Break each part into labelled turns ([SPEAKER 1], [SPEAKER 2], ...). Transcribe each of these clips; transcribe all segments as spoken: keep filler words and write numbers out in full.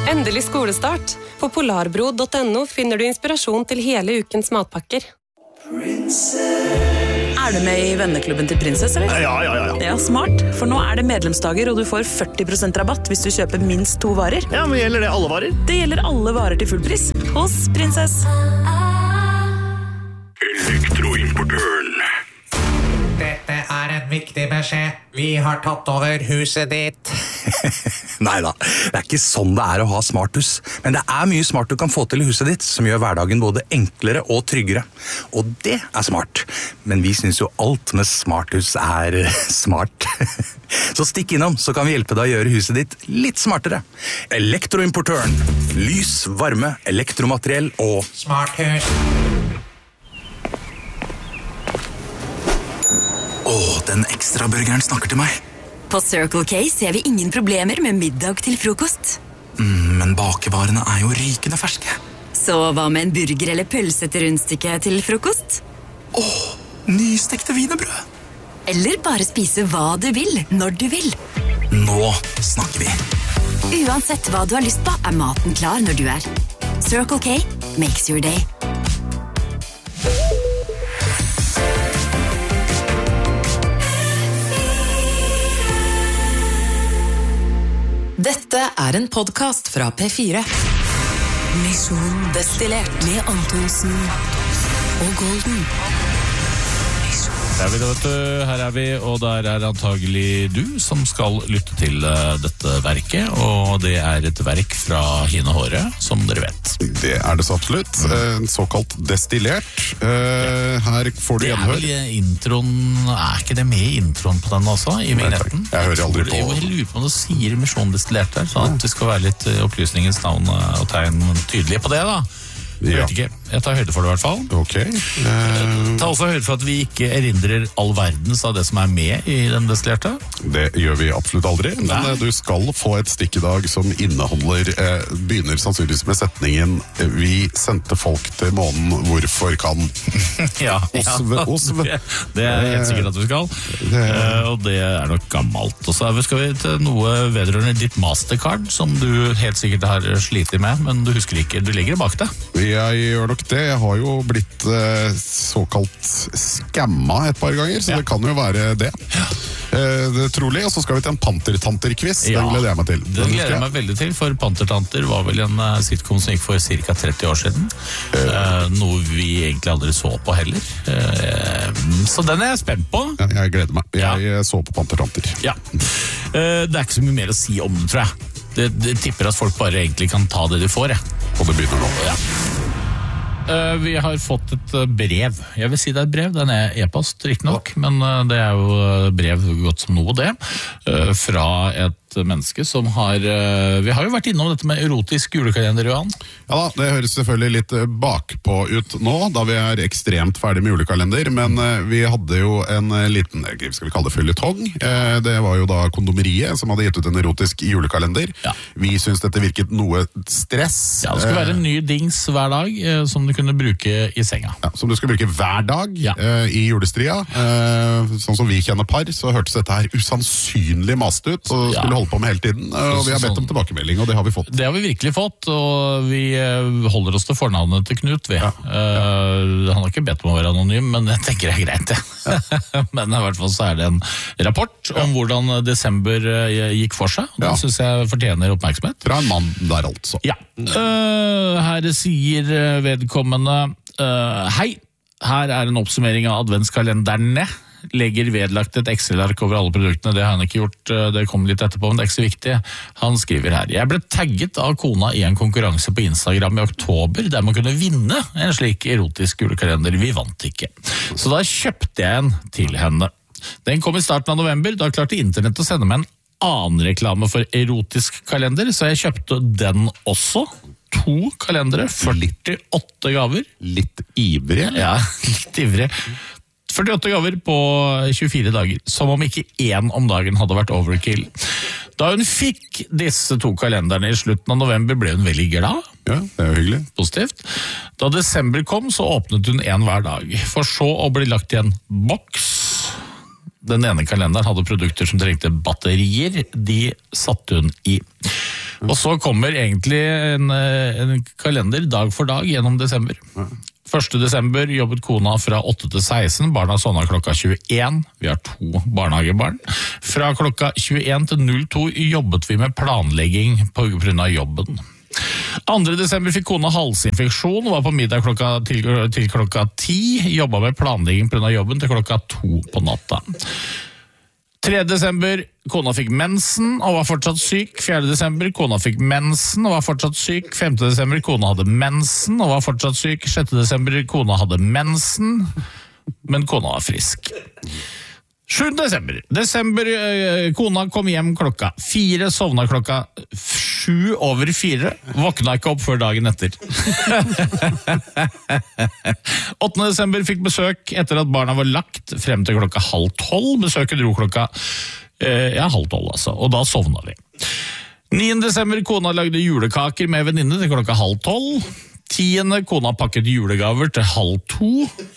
[SPEAKER 1] Endelig skolestart. På polarbro punktum no finner du inspirasjon til hele ukens matpakker.
[SPEAKER 2] Er du med i venneklubben til Prinsess, eller?
[SPEAKER 3] Ja, ja, ja.
[SPEAKER 2] Ja, smart. For nå er det medlemsdager, og du får førti prosent rabatt hvis du kjøper minst to varer.
[SPEAKER 3] Ja, men gjelder det alle varer?
[SPEAKER 2] Det gjelder alle varer til full pris. Hos Prinsess.
[SPEAKER 4] Elektroimportøren.
[SPEAKER 5] Dette er en viktig beskjed. Vi har tatt over huset ditt.
[SPEAKER 6] Neida, det er ikke sånn det er å ha smarthus. Men det er mye smart du kan få til i huset ditt, som gjør hverdagen både enklere og tryggere. Og det er smart. Men vi synes jo alt med smarthus er smart. Så stikk innom, så kan vi hjelpe deg å gjøre huset ditt litt smartere. Elektroimportøren. Lys, varme, elektromateriell og
[SPEAKER 5] Smarthus.
[SPEAKER 6] Åh, den ekstra burgeren snakker til meg.
[SPEAKER 7] På Circle K ser vi ingen problemer med middag til frokost.
[SPEAKER 6] Mm, men bakevarene er jo rykende ferske.
[SPEAKER 7] Så hva med en burger eller pølse til rundstykke til frokost?
[SPEAKER 6] Åh, nystekte wienerbrød.
[SPEAKER 7] Eller bare spise hva du vil, når du vil.
[SPEAKER 6] Nå snakker vi.
[SPEAKER 7] Uansett hva du har lyst på, er maten klar når du er. Circle K makes your day.
[SPEAKER 8] Dette er en podcast fra P fire. Mission destillert med Antonsen og Golden.
[SPEAKER 9] Der er vi da, vet du. Her er vi, og der er antagelig du som skal lytte til uh, dette verket, og det er et verk fra Hine Håre, som dere vet.
[SPEAKER 10] Det er det så absolutt. En såkalt destillert. Uh, her får du gjenhør.
[SPEAKER 9] Det er vel introen, er ikke det med i introen på den også, i vignetten?
[SPEAKER 10] Jeg hører aldri på.
[SPEAKER 9] Jeg lurer på om det sier Mission destillert der, sånn at det skal være litt opplysningens navn og tegn tydelige på det da. Jeg vet ikke. Jeg tar høyde for det i hvert fall.
[SPEAKER 10] Ok. Uh,
[SPEAKER 9] Ta også høyde for at vi ikke erindrer all verdens av det som er med i den destillerte.
[SPEAKER 10] Det gjør vi absolutt aldri, men
[SPEAKER 9] Nei.
[SPEAKER 10] du skal få et stikk i dag som inneholder, eh, begynner sannsynligvis med setningen «Vi sendte folk til månen, hvorfor kan?»
[SPEAKER 9] Ja,
[SPEAKER 10] Osv,
[SPEAKER 9] ja.
[SPEAKER 10] Osv.
[SPEAKER 9] Det, det er helt sikkert at vi skal.
[SPEAKER 10] Det,
[SPEAKER 9] uh, og det er nok gammelt. Og så skal vi til noe vedrørende ditt Mastercard, som du helt sikkert har slitet med, men du husker ikke, du legger det bak deg.
[SPEAKER 10] Jeg gjør nok det. Jeg har jo blitt eh, såkalt skamma et par ganger, så
[SPEAKER 9] Ja.
[SPEAKER 10] det kan jo være det.
[SPEAKER 9] Ja.
[SPEAKER 10] Eh, det er trolig, og så skal vi til en pantertanter-quiz.
[SPEAKER 9] Ja,
[SPEAKER 10] Den gleder jeg meg til.
[SPEAKER 9] Den gleder jeg meg veldig til, for Pantertanter var vel en uh, sitcom som gikk for ca. tretti år siden. Uh, noe vi egentlig aldri så på heller. Uh, så den er jeg spent på.
[SPEAKER 10] Ja, jeg gleder meg.
[SPEAKER 9] Ja.
[SPEAKER 10] Jeg så på pantertanter.
[SPEAKER 9] Ja. Uh, det er ikke så mye mer å si om det, tror jeg. Det, det tipper at folk bare egentlig kan ta det de får, jeg.
[SPEAKER 10] Og det begynner nå.
[SPEAKER 9] Ja. Uh, vi har fått et uh, brev. Jeg vil si det er et brev, den er e-post, riktig nok, men uh, det er jo brev godt som noe det, uh, fra et menneske som har uh, vi har jo vært innom dette med erotisk julekalender, Johan.
[SPEAKER 10] Ja da, det høres selvfølgelig litt eh, bakpå ut nå, da vi er ekstremt ferdig med julekalender, men eh, vi hadde jo en eh, liten, eh, skal vi kalle det føljetong, eh, det var jo da Kondomeriet som hadde gitt ut en erotisk julekalender.
[SPEAKER 9] Ja.
[SPEAKER 10] Vi synes dette virket noe stress.
[SPEAKER 9] Ja, det skulle være en ny dings hver dag uh, som du kunne bruke i senga.
[SPEAKER 10] Ja, som du skal bruke hver dag
[SPEAKER 9] Ja.
[SPEAKER 10] eh, i julestria. Eh, sånn som vi kjenner par, så hørtes dette her usannsynlig mast ut, og
[SPEAKER 9] Ja.
[SPEAKER 10] skulle holde på med hele tiden, og vi har bedt om tilbakemelding, og det har vi fått.
[SPEAKER 9] Det har vi virkelig fått, og vi uh, holder oss til fornavnet til Knut, vi.
[SPEAKER 10] Ja.
[SPEAKER 9] Uh, han har ikke bedt om å være anonym, men jeg tenker det er greit, det. Ja. Men i hvert fall så er det en rapport om hvordan desember uh, gikk for seg, og den
[SPEAKER 10] Ja.
[SPEAKER 9] synes jeg fortjener oppmerksomhet.
[SPEAKER 10] Fra en mann der altså.
[SPEAKER 9] Ja. Uh, her sier vedkommende uh, Hei, her er en oppsummering av adventskalenderne. Legger vedlagt et Excel-ark over alle produktene. Det har han ikke gjort, det kom litt etterpå, men det er ikke så viktig. Han skriver her: Jeg ble tagget av kona i en konkurranse på Instagram i oktober, der man kunne vinne en slik erotisk julekalender. Vi vant ikke. Så da kjøpte jeg en til henne. Den kom i starten av november. Da klarte internett å sende meg en annen reklame for erotisk kalender, så jeg kjøpte den også. To kalendere, førtiåtte gaver.
[SPEAKER 10] Litt ivrig.
[SPEAKER 9] Ja, litt ivrig. førtiåtte gaver på tjuefire dager, som om ikke én om dagen hadde vært overkill. Da hun fikk disse to kalenderne i slutten av november, ble hun veldig glad.
[SPEAKER 10] Ja, det er jo hyggelig.
[SPEAKER 9] Positivt. Da desember kom, så åpnet hun en hver dag, for så å bli lagt i en boks. Den ene kalenderen hadde produkter som trengte batterier, de satte hun i. Og så kommer egentlig en, en kalender dag for dag gjennom desember. første desember jobbet kona fra åtte til seksten, barna sovna klokka tjueen, vi har to barnehagebarn. Fra klokka tjueen til null to jobbet vi med planlegging på grunn av jobben. andre desember fikk kona halsinfeksjon, var på middag klokka, til, til klokka ti, jobbet med planlegging på grunn av jobben til klokka to på natta. tredje desember, kona fikk mensen og var fortsatt syk. fjerde desember, kona fikk mensen og var fortsatt syk. femte desember, kona hadde mensen og var fortsatt syk. sjette desember, kona hadde mensen, men kona var frisk. sjuende desember. Desember, kona kom hjem klokka fire, sovna klokka sju over fire, våkna ikke opp før dagen etter. åttende desember fikk besøk etter at barna var lagt frem til klokka halv tolv. Besøket dro klokka eh, ja, halv tolv, altså, og da sovna vi. niende desember, kona lagde julekaker med venninne til klokka halv tolv. tiende, kona pakket julegaver til halv to.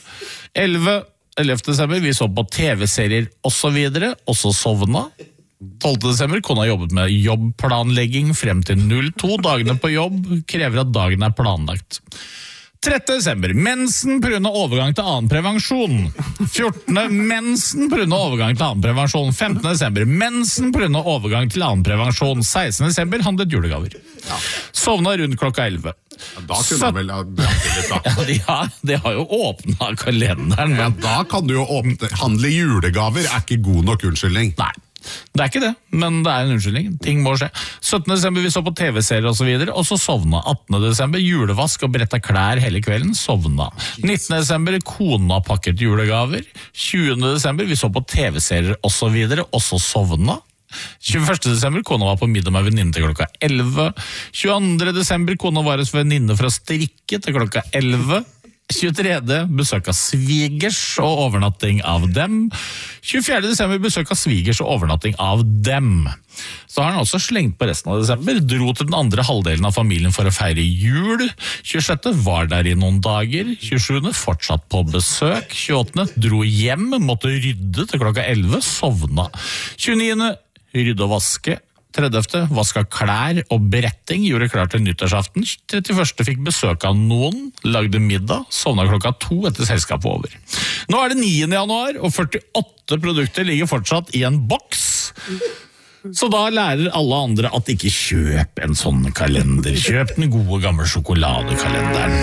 [SPEAKER 9] elleve ellevte desember, vi så på tv-serier og så videre, og så sovna. tolvte desember, kona jobbet med jobbplanlegging frem til null to. Dagene på jobb krever at dagen er planlagt. trettende desember, mensen på grunn av overgang til annen prevensjon. fjortende mensen på grunn av overgang til annen prevensjon. femtende desember, mensen på grunn av overgang til annen prevensjon. sekstende desember, handlet julegaver. Ja. Sovna rundt klokka elleve.
[SPEAKER 10] Ja, da kunne han vel ha dratt litt da.
[SPEAKER 9] Ja, de har, de har jo åpnet kalenderen.
[SPEAKER 10] Ja, da kan du jo åpne. Handle julegaver er ikke god nok unnskyldning.
[SPEAKER 9] Nei. Det er ikke det, men det er en unnskyldning. Ting må skje. syttende desember vi så på tv-serier og så videre, og så sovna. attende desember julevask og bretta klær hele kvelden, sovna. nittende desember kona pakket julegaver. tjuende desember vi så på tv-serier og så videre, og så sovna. tjueførste desember kona var på middag med venninne til klokka elleve. tjueandre desember kona var hos venninne fra strikke til klokka elleve. tjuetredje besøk av svigers og overnatting av dem. tjuefjerde desember besøk av svigers og overnatting av dem. Så har han også slengt på resten av desember. Dro til den andre halvdelen av familien for å feire jul. tjuesjette var der i noen dager. tjuesjuende fortsatt på besøk. tjueåttende dro hjem, måtte rydde til klokka elleve, sovna. tjueniende rydde og vaske. tredjefte vaska klær og bretting, gjorde klar til nyttårsaften. trettiførste fikk besøk av noen, lagde middag, sovna klokka to etter selskapet over. Nå er det niende januar, og førtiåtte produkter ligger fortsatt i en boks. Så da lærer alle andre at ikke kjøp en sånn kalender. Kjøp den gode gamle sjokoladekalenderen.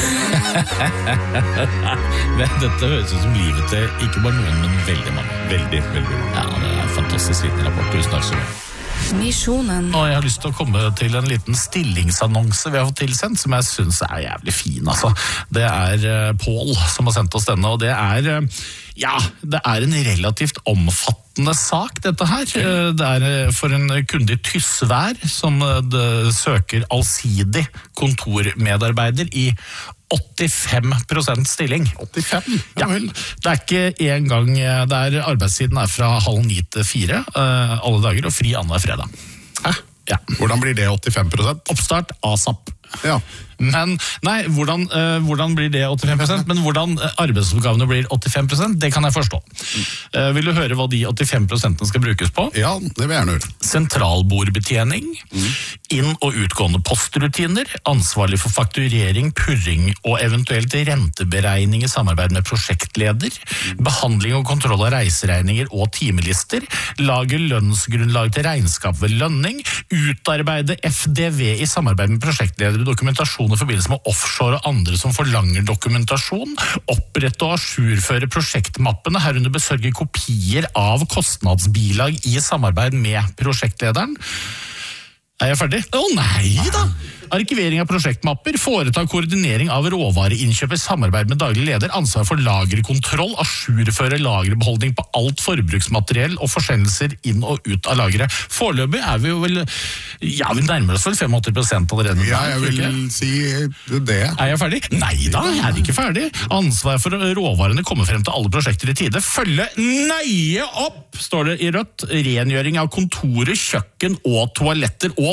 [SPEAKER 9] Men dette høres ut som livet til ikke bare noen, men veldig mange. Veldig, veldig mange. Ja, det er en fantastisk liten rapport. Tusen takk så mye.
[SPEAKER 8] Misjonen.
[SPEAKER 9] Og jeg har lyst til å komme til en liten stillingsannonse vi har fått tilsendt, som jeg synes er jævlig fin, altså. Det er Paul som har sendt oss denne, og det er, ja, det er en relativt omfattende sak, dette her. Det er for en kunde i Tysvær som søker allsidig kontormedarbeider i åttifem prosent stilling.
[SPEAKER 10] åttifem?
[SPEAKER 9] Ja, vel. Det er ikke en gang, det er arbeidstiden er fra halv ni til fire alle dager, og fri annenhver fredag.
[SPEAKER 10] Hæ?
[SPEAKER 9] Ja.
[SPEAKER 10] Hvordan blir det åttifem prosent?
[SPEAKER 9] Oppstart ASAP.
[SPEAKER 10] Ja.
[SPEAKER 9] Men, nei, hvordan, uh, hvordan blir det åttifem prosent? Men hvordan arbeidsoppgavene blir åttifem prosent, det kan jeg forstå. Uh, vil du høre hva de åttifem prosentene skal brukes på?
[SPEAKER 10] Ja, det vil jeg gjerne høre.
[SPEAKER 9] Sentralbordbetjening, mm. inn- og utgående postrutiner, ansvarlig for fakturering, purring og eventuelt renteberegning i samarbeid med prosjektleder, mm. behandling og kontroll av reiseregninger og timelister, lage lønnsgrunnlag til regnskap ved lønning, utarbeide F D V i samarbeid med prosjektleder og dokumentasjon i forbindelse med offshore og andre som forlanger dokumentasjon, opprette og ajourføre prosjektmappene, herunder besørge kopier av kostnadsbilag i samarbeid med prosjektlederen. Er jeg ferdig? Å nei da! Arkivering av prosjektmapper, foreta koordinering av råvareinnkjøp i samarbeid med daglig leder, ansvar for lagerkontroll, ajourføre lagerbeholdning på alt forbruksmateriell og forsendelser inn og ut av lageret. Foreløpig er vi jo vel, ja, vi nærmer oss vel femogåtti prosent allerede.
[SPEAKER 10] Ja, jeg vil si det.
[SPEAKER 9] Er jeg ferdig? Nei da, jeg er ikke ferdig. Ansvar for råvarene kommer frem til alle prosjekter i tide. Følge nøye opp, står det i rødt, rengjøring av kontorer, kjøkken og toaletter og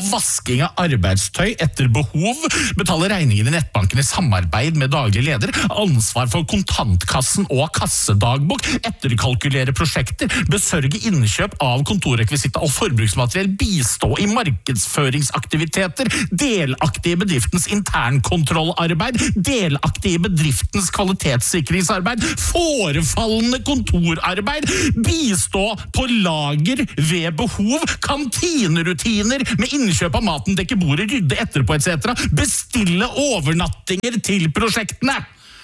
[SPEAKER 9] og vasking av arbeidstøy etter behov, betale regninger i nettbanken i samarbeid med daglig leder, ansvar for kontantkassen og kassedagbok, etterkalkulere prosjekter, besørge innkjøp av kontorrekvisitter og forbruksmateriell, bistå i markedsføringsaktiviteter, delaktig i bedriftens internkontrollarbeid, delaktig i bedriftens kvalitetssikringsarbeid, forefallende kontorarbeid, bistå på lager ved behov, kantinerutiner med innkjøp av maten, dekke bordet, rydde etterpå et cetera, bestille overnattinger til prosjektene.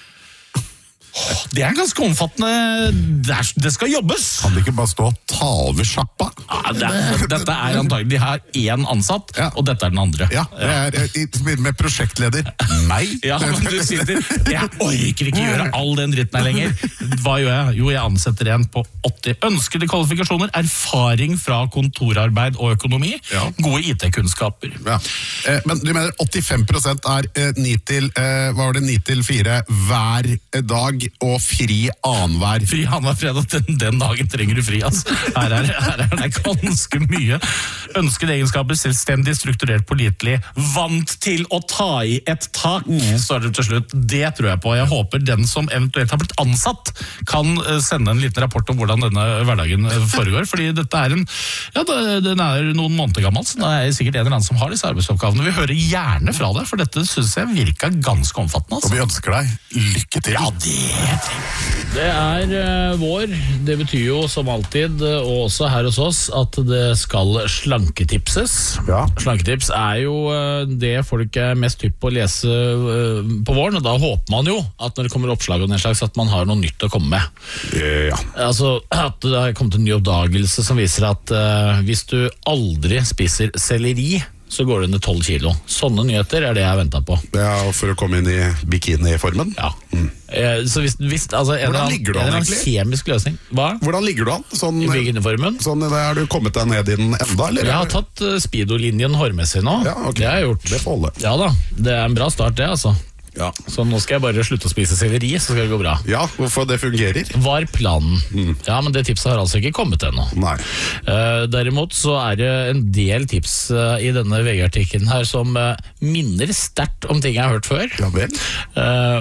[SPEAKER 9] Det er ganske omfattende. Det skal jobbes.
[SPEAKER 10] Kan det ikke bare stå og ta over sjappa?
[SPEAKER 9] Ja, det, dette er antagelig, de har én ansatt, ja. Og dette er den andre.
[SPEAKER 10] Ja, det er med prosjektleder. Nei.
[SPEAKER 9] Ja, men du sitter, jeg orker ikke gjøre all den dritten her lenger. Hva gjør jeg? Jo, jeg ansetter en på åtti. Ønskede kvalifikasjoner, erfaring fra kontorarbeid og økonomi, ja. Gode I T-kunnskaper. Ja.
[SPEAKER 10] Eh, men du mener åttifem prosent er eh, ni til, eh, hva var det, ni til fire hver dag, og fri annenhver.
[SPEAKER 9] Fri annenhver fredag, den, den dagen trenger du fri, altså. Her er, her er det ganske mye. Ønskede egenskaper, selvstendig, strukturert, pålitelig, vant til å ta i et tak, mm. Så er det til slutt. Det tror jeg på. Jeg håper den som eventuelt har blitt ansatt, kan sende en liten rapport om hvordan denne hverdagen foregår, fordi dette er en, ja, den er noen måneder gammel, så det er sikkert en eller annen som har disse arbeidsoppgavene. Vi hører gjerne fra deg, for dette synes jeg virker ganske omfattende. Altså.
[SPEAKER 10] Og vi ønsker deg lykke til.
[SPEAKER 9] Ja, det Det er uh, vår. Det betyr jo som alltid, uh, og også her hos oss, at det skal slanketipses. Ja. Slanketips er jo uh, det folk er mest hypp på å lese uh, på våren, og da håper man jo at når det kommer oppslag og den slags, at man har noe nytt å komme med. Ja. Altså, at det har kommet en ny oppdagelse som viser at uh, hvis du aldri spiser selleri, så går det ned tolv kilo. Sånne nyheter er det jeg ventet på.
[SPEAKER 10] Ja, for å komme inn i bikini-formen.
[SPEAKER 9] Ja. Mm. Eh, så hvis, hvis, altså, en
[SPEAKER 10] Hvordan ligger du an,
[SPEAKER 9] egentlig? En kjemisk løsning. Hva?
[SPEAKER 10] Hvordan ligger du an? Sånn,
[SPEAKER 9] I bikiniformen?
[SPEAKER 10] Sånn, er du kommet deg ned i den enda, eller?
[SPEAKER 9] Jeg har tatt uh, speedo-linjen hårmessig nå.
[SPEAKER 10] Ja, ok.
[SPEAKER 9] Det har jeg gjort.
[SPEAKER 10] Det får holde.
[SPEAKER 9] Ja da, det er en bra start det, altså.
[SPEAKER 10] Ja.
[SPEAKER 9] Så nå skal jeg bare slutte å spise selleri, så skal det gå bra.
[SPEAKER 10] Ja, hvorfor det fungerer?
[SPEAKER 9] Var planen. Mm. Ja, men det tipset har altså ikke kommet ennå.
[SPEAKER 10] Nei.
[SPEAKER 9] Uh, derimot så er det en del tips uh, i denne V G-artikkelen her som uh, minner sterkt om ting jeg har hørt før.
[SPEAKER 10] Ja vel.
[SPEAKER 9] Uh,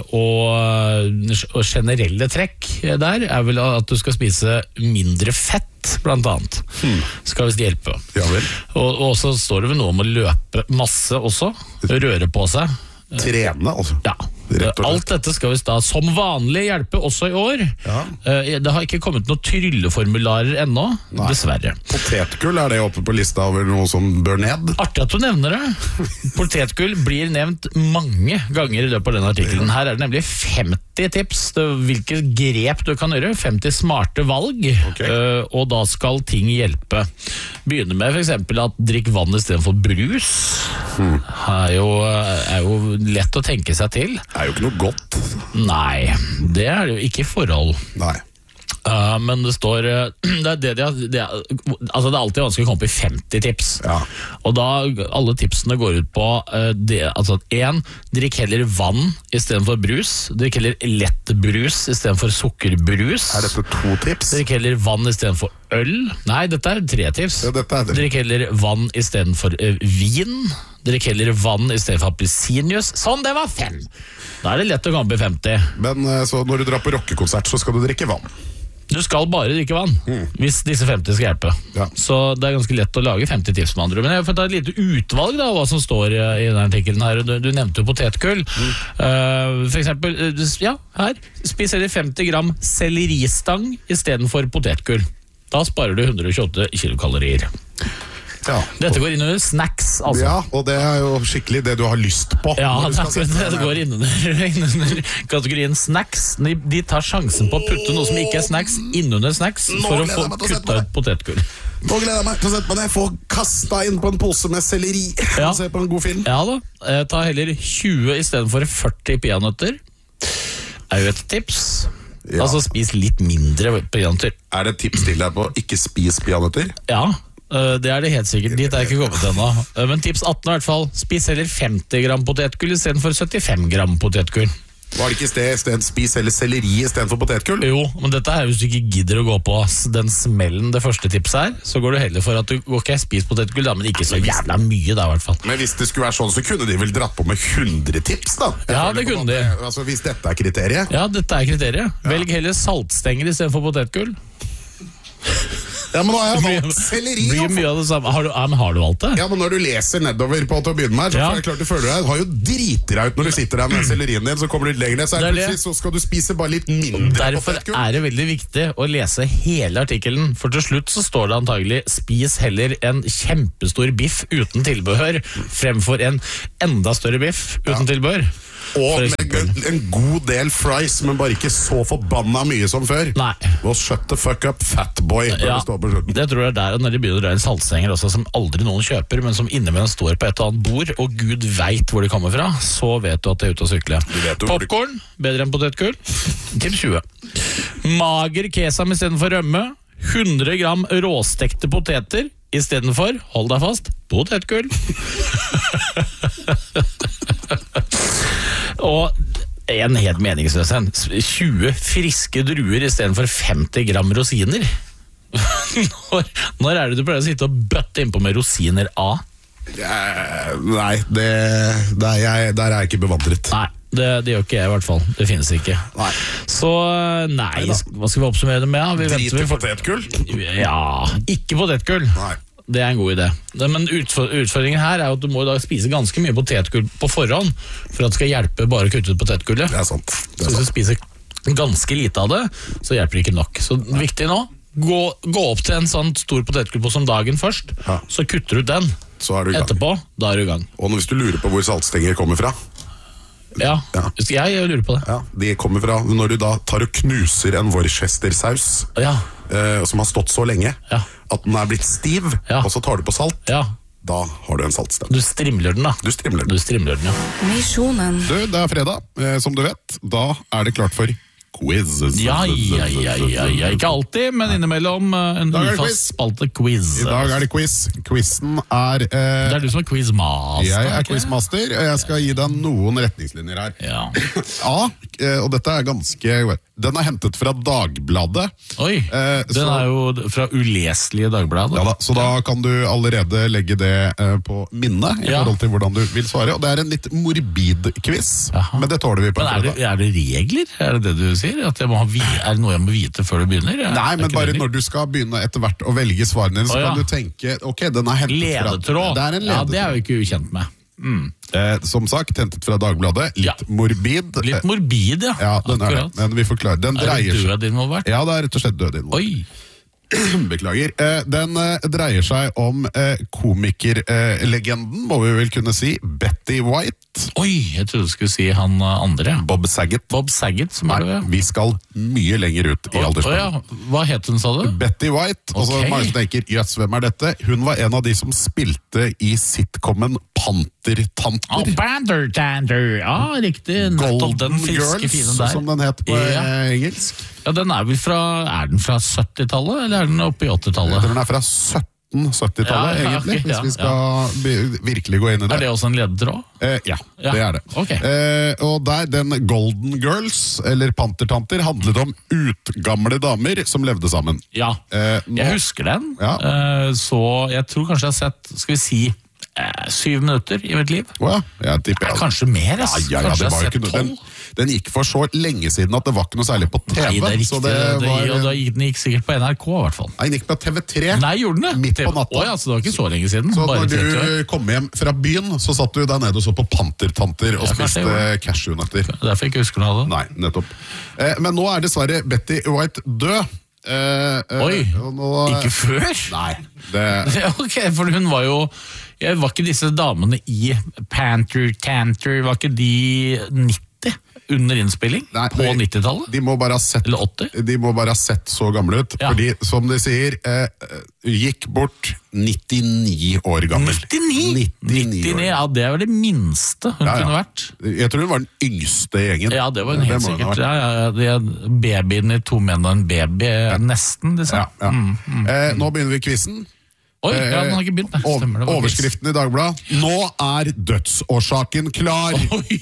[SPEAKER 9] og, og generelle trekk der er vel at du skal spise mindre fett, blant annet. Hmm. Skal visst hjelpe.
[SPEAKER 10] Ja vel.
[SPEAKER 9] Og, og så står det vel noe om å løpe masse også, røre på seg.
[SPEAKER 10] Trene, altså.
[SPEAKER 9] Ja. Alt dette skal visst da som vanlig hjelpe også i år. Ja. Det har ikke kommet noen trylleformularer ennå, Nei. Dessverre.
[SPEAKER 10] Potetgull, er det oppe på lista over noe som bør ned?
[SPEAKER 9] Artig at du nevner det. Potetgull blir nevnt mange ganger i løpet av denne artikkelen. Her er det nemlig femti tips til hvilke grep du kan gjøre, femti smarte valg, okay. Og da skal ting hjelpe. Begynne med for eksempel at drikk vann i stedet for brus. Hmm. Er, jo, er jo lett å tenke seg til.
[SPEAKER 10] Det er jo ikke noe godt.
[SPEAKER 9] Nei, det er det jo ikke i forhold.
[SPEAKER 10] Nei.
[SPEAKER 9] Uh, men det står uh, det, er det, de har, det, er, altså det er alltid vanskelig å komme opp i femti tips. Ja. Og da alle tipsene går ut på uh, det, altså en, drikk heller vann i stedet for brus. Drikk heller lettbrus i stedet for sukkerbrus.
[SPEAKER 10] Er dette to tips?
[SPEAKER 9] Drikk heller vann i stedet for øl. Nei, dette er tre tips.
[SPEAKER 10] Ja, dette er det.
[SPEAKER 9] Drikk heller vann i stedet for uh, vin. Drikk heller vann i stedet for appelsinjuice. Sånn, det var fem. Da er det lett å komme opp i femti.
[SPEAKER 10] Men uh, så når du drar på rockekonsert, så skal du drikke vann.
[SPEAKER 9] Du skal bare drikke vann, mm. hvis disse femti skal hjelpe. Ja. Så det er ganske lett å lage femti tips med andre. Men jeg får ta et lite utvalg da, hva som står i denne artikkelen her. Du, du nevnte jo potetgull. Mm. Uh, for eksempel, ja, her. Spis heller femti gram selleristang i stedet for potetgull. Da sparer du hundre og tjueåtte kilokalorier. Ja. Dette går inn under snacks, altså.
[SPEAKER 10] Ja, og det er jo skikkelig det du har lyst på.
[SPEAKER 9] Ja, det, det går inn under, inn under kategorien snacks. De, de tar sjansen på å putte noe som ikke er snacks innunder snacks for å få kutta ut potetgull.
[SPEAKER 10] Nå gleder jeg meg til å sette meg ned. Få kastet inn på en pose med selleri ja. Og se på en god film.
[SPEAKER 9] Ja da, ta heller tjue i stedet for førti peanøtter. Er jo et tips. Ja. Altså spis litt mindre peanøtter.
[SPEAKER 10] Er det et tips til deg på ikke spis peanøtter?
[SPEAKER 9] Ja. Det er det helt sikkert, dit er jeg ikke kommet ennå. Men tips atten i hvert fall, spis heller femti gram potetgull i stedet for syttifem gram potetgull.
[SPEAKER 10] Var det ikke sted, sted spis eller selleri i stedet for potetgull?
[SPEAKER 9] Jo, men dette er hvis du ikke gidder å gå på den smellen det første tipset her, så går du heller for at du, ok, spis potetgull da, men ikke så jævla mye da i hvert fall.
[SPEAKER 10] Men hvis det skulle være sånn, så kunne de vel dratt på med hundre tips da? Jeg
[SPEAKER 9] Ja, det kunne de.
[SPEAKER 10] Altså, hvis dette er kriteriet.
[SPEAKER 9] Ja, dette er kriteriet. Ja. Velg heller saltstenger i stedet for potetgull.
[SPEAKER 10] Ja, men nå har jeg valgt selleri.
[SPEAKER 9] Det blir mye av det samme. Har du, ja, men har du valgt det?
[SPEAKER 10] Ja, men når du leser nedover på til å begynne med, så
[SPEAKER 9] Ja.
[SPEAKER 10] er det klart du føler deg. Du har jo driter deg ut når du sitter der med sellerien din, så kommer du litt lenger ned, så, er det
[SPEAKER 9] Det er det.
[SPEAKER 10] plutselig, så skal du spise bare litt mindre
[SPEAKER 9] Derfor
[SPEAKER 10] potetgull.
[SPEAKER 9] er det veldig viktig å lese hele artikkelen, for til slutt så står det antagelig spis heller en kjempestor biff uten tilbehør, fremfor en enda større biff uten
[SPEAKER 10] Ja.
[SPEAKER 9] tilbehør.
[SPEAKER 10] Og
[SPEAKER 9] For
[SPEAKER 10] med
[SPEAKER 9] eksempel.
[SPEAKER 10] en god del fries, men bare ikke så forbanna mye som før.
[SPEAKER 9] Nei.
[SPEAKER 10] Og shut the fuck up, fatboy, når
[SPEAKER 9] Ja,
[SPEAKER 10] det står på slutten.
[SPEAKER 9] det tror jeg er der, og når de begynner å dra inn saltstenger også, som aldri noen kjøper, men som innimellom står på et eller annet bord, og Gud vet hvor de kommer fra, så vet du at det er ute å sykle.
[SPEAKER 10] vet jo hvor de-
[SPEAKER 9] Popcorn, bedre enn potetgull, til tjue. Mager kesam i stedet for rømme, hundre gram råstekte poteter, i stedet for, hold deg fast, potetgull. Og en helt meningsløs en, tjue friske druer i stedet for femti gram rosiner. når, når er det du pleier å sitte og bøtte innpå med rosiner A?
[SPEAKER 10] Eh, Nei, det, der, er jeg, der er jeg ikke bevandret.
[SPEAKER 9] Nei, det, det gjør ikke jeg i hvert fall. Det finnes ikke.
[SPEAKER 10] Nei.
[SPEAKER 9] Så nei, hva skal vi oppsummere det med? da? Vi
[SPEAKER 10] Drit
[SPEAKER 9] venter-
[SPEAKER 10] i potetgull?
[SPEAKER 9] Ja, ikke potetgull.
[SPEAKER 10] Nei.
[SPEAKER 9] Det er en god idé. Det- Men utfor- utfordringen her er jo at du må i dag spise ganske mye potetgull på forhånd for at det skal hjelpe bare å kutte ut potetgullet.
[SPEAKER 10] Det er sant. Det
[SPEAKER 9] Så
[SPEAKER 10] er
[SPEAKER 9] hvis du
[SPEAKER 10] sant.
[SPEAKER 9] spiser ganske lite av det, så hjelper det ikke nok. Så viktig nå, gå, gå opp til en sånn stor potetgullpose om dagen først,
[SPEAKER 10] Ja.
[SPEAKER 9] så kutter du ut den.
[SPEAKER 10] Så er du i gang.
[SPEAKER 9] Etterpå, da er du i gang.
[SPEAKER 10] Og hvis du lurer på hvor saltstenger kommer fra,
[SPEAKER 9] Ja,
[SPEAKER 10] Ja.
[SPEAKER 9] Jeg, jeg lurer på det.
[SPEAKER 10] ja, de kommer fra når du da tar og knuser en Worcestersaus
[SPEAKER 9] Ja,
[SPEAKER 10] eh, som har stått så lenge,
[SPEAKER 9] Ja.
[SPEAKER 10] at den er blitt stiv,
[SPEAKER 9] Ja.
[SPEAKER 10] og så tar du på salt,
[SPEAKER 9] ja.
[SPEAKER 10] da har du en saltsten.
[SPEAKER 9] Du strimler den da.
[SPEAKER 10] Du strimler den.
[SPEAKER 9] Du strimler den, ja.
[SPEAKER 7] Misjonen.
[SPEAKER 10] Du, det er fredag, eh, som du vet. Da er det klart for quiz.
[SPEAKER 9] Ja, ja, ja, ja, ja. Ikke alltid, men innimellom uh, en
[SPEAKER 10] dag er det
[SPEAKER 9] ufast spalte quiz.
[SPEAKER 10] I dag er det quiz. Quizen er eh,
[SPEAKER 9] Det er du som er quizmaster.
[SPEAKER 10] Jeg er
[SPEAKER 9] ikke?
[SPEAKER 10] quizmaster, og jeg skal gi deg noen retningslinjer her.
[SPEAKER 9] Ja.
[SPEAKER 10] A, eh, og dette er ganske Den er hentet fra Dagbladet.
[SPEAKER 9] Oi,
[SPEAKER 10] Eh,
[SPEAKER 9] den
[SPEAKER 10] så-
[SPEAKER 9] er jo fra uleselige Dagbladet.
[SPEAKER 10] Ja da, så da kan du allerede legge det eh, på minnet i
[SPEAKER 9] Ja.
[SPEAKER 10] forhold til hvordan du vil svare. Og det er en litt morbid quiz,
[SPEAKER 9] Jaha.
[SPEAKER 10] men det tåler vi på
[SPEAKER 9] Men
[SPEAKER 10] en
[SPEAKER 9] er det,
[SPEAKER 10] fredag.
[SPEAKER 9] er det regler? Er det det du sier? At jeg må ha, vi- er det noe jeg må vite før du begynner? Er,
[SPEAKER 10] Nei,
[SPEAKER 9] er
[SPEAKER 10] men
[SPEAKER 9] ikke
[SPEAKER 10] bare
[SPEAKER 9] det
[SPEAKER 10] når du skal begynne etter hvert å velge svarene dine, så
[SPEAKER 9] Å, ja.
[SPEAKER 10] kan du tenke ok, den er hentet
[SPEAKER 9] Ledetråd.
[SPEAKER 10] fra Det er en
[SPEAKER 9] Ja,
[SPEAKER 10] ledetråd.
[SPEAKER 9] det er jo ikke ukjent med.
[SPEAKER 10] Eh, som sagt, hentet fra Dagbladet. Litt
[SPEAKER 9] Ja.
[SPEAKER 10] morbid.
[SPEAKER 9] Litt morbid, ja.
[SPEAKER 10] Ja, den er det.
[SPEAKER 9] Akkurat.
[SPEAKER 10] Men vi forklarer. Den
[SPEAKER 9] Er
[SPEAKER 10] dreier
[SPEAKER 9] det
[SPEAKER 10] seg
[SPEAKER 9] død involvert?
[SPEAKER 10] Ja, det er rett og slett død involvert.
[SPEAKER 9] Oi,
[SPEAKER 10] Beklager. Eh, Den eh, dreier seg om eh, komikerlegenden, må vi vel kunne si, Betty White.
[SPEAKER 9] oi, jeg trodde du skulle si han uh, andre.
[SPEAKER 10] Bob Saget.
[SPEAKER 9] Bob Saget, som er det,
[SPEAKER 10] Nei,
[SPEAKER 9] ja.
[SPEAKER 10] vi skal mye lenger ut i
[SPEAKER 9] Å,
[SPEAKER 10] aldersspannen.
[SPEAKER 9] ja. Hva het hun, sa du?
[SPEAKER 10] Betty White, og så
[SPEAKER 9] Ok.
[SPEAKER 10] mange som tenker, jøss, hvem er dette? Hun var en av de som spilte i sitcomen Pantertanter.
[SPEAKER 9] Oh, Bander Dander, ja, riktig. Nettopp den
[SPEAKER 10] Golden
[SPEAKER 9] friske
[SPEAKER 10] Girls,
[SPEAKER 9] fine der.
[SPEAKER 10] som den het på
[SPEAKER 9] Ja.
[SPEAKER 10] eh, engelsk.
[SPEAKER 9] Ja, den er vel fra, er den fra syttitallet, eller er den oppe i åttitallet?
[SPEAKER 10] Den er fra sytten syttitallet,
[SPEAKER 9] Ja, ja,
[SPEAKER 10] egentlig,
[SPEAKER 9] ok,
[SPEAKER 10] hvis
[SPEAKER 9] ja,
[SPEAKER 10] vi skal be- virkelig gå inn i det.
[SPEAKER 9] Er det også en ledetråd?
[SPEAKER 10] Eh, ja,
[SPEAKER 9] Ja,
[SPEAKER 10] det er det.
[SPEAKER 9] ok.
[SPEAKER 10] Eh, og der, den Golden Girls, eller Pantertanter, handlet om utgamle damer som levde sammen.
[SPEAKER 9] Ja,
[SPEAKER 10] Eh, nå-
[SPEAKER 9] jeg husker den.
[SPEAKER 10] Ja.
[SPEAKER 9] Eh, Så jeg tror kanskje jeg har sett, skal vi si, eh, syv minutter i mitt liv.
[SPEAKER 10] Å ja, jeg tipper jeg.
[SPEAKER 9] Kanskje mer, ass.
[SPEAKER 10] Ja, ja, ja,
[SPEAKER 9] Kanskje
[SPEAKER 10] det
[SPEAKER 9] jeg
[SPEAKER 10] var
[SPEAKER 9] har
[SPEAKER 10] jo
[SPEAKER 9] sett
[SPEAKER 10] ikke noe. Den,
[SPEAKER 9] tolv.
[SPEAKER 10] den gikk for så lenge siden at det var ikke noe særlig på T V.
[SPEAKER 9] Nei, det er riktig.
[SPEAKER 10] så det
[SPEAKER 9] det,
[SPEAKER 10] var,
[SPEAKER 9] og da gikk, den gikk sikkert på N R K i hvert fall.
[SPEAKER 10] Nei, den gikk på T V tre.
[SPEAKER 9] Nei, gjorde den det?
[SPEAKER 10] Midt på natta.
[SPEAKER 9] Å ja, så det var ikke så lenge siden.
[SPEAKER 10] Så
[SPEAKER 9] Bare
[SPEAKER 10] når
[SPEAKER 9] tretti år.
[SPEAKER 10] du kom hjem fra byen, så satt du der nede og så på Pantertanter og
[SPEAKER 9] Ja, kanskje
[SPEAKER 10] spiste
[SPEAKER 9] jeg gjorde
[SPEAKER 10] cashewnøtter.
[SPEAKER 9] Derfor jeg ikke husker noe av det.
[SPEAKER 10] Nei, nettopp. Eh, men nå er dessverre Betty White død. Eh, eh,
[SPEAKER 9] Oi,
[SPEAKER 10] og nå,
[SPEAKER 9] ikke før?
[SPEAKER 10] Nei, det,
[SPEAKER 9] Ok, for hun var jo jeg Var ikke disse damene i Panther Tanter, var ikke de nitti under innspilling?
[SPEAKER 10] Nei,
[SPEAKER 9] på
[SPEAKER 10] de-
[SPEAKER 9] nittitallet?
[SPEAKER 10] De må bare ha sett
[SPEAKER 9] Eller åtti?
[SPEAKER 10] De må bare ha sett så gamle ut.
[SPEAKER 9] Ja.
[SPEAKER 10] Fordi, som de sier, eh, gikk bort nittini år gammel.
[SPEAKER 9] nittini?
[SPEAKER 10] nittini år.
[SPEAKER 9] Ja, det var det minste hun
[SPEAKER 10] Ja, ja.
[SPEAKER 9] kunne vært.
[SPEAKER 10] Jeg tror hun var den yngste i gjengen.
[SPEAKER 9] Ja, det var hun helt
[SPEAKER 10] må hun ha
[SPEAKER 9] sikkert.
[SPEAKER 10] vært.
[SPEAKER 9] Ja, ja, ja, de babyen i To menn og en baby, nesten, liksom.
[SPEAKER 10] Ja, ja. Eh, nå begynner vi quizen.
[SPEAKER 9] Oi, ja, den har ikke begynt.
[SPEAKER 10] Ov-
[SPEAKER 9] Stemmer det,
[SPEAKER 10] Overskriften i Dagbladet. Nå er dødsårsaken klar.
[SPEAKER 9] Oi,